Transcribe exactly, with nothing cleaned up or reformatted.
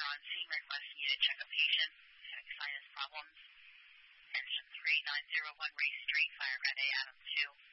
center on scene requesting you to check a patient having sinus problems. Engine three nine zero one Ray Street, Fire Red A, Adam two.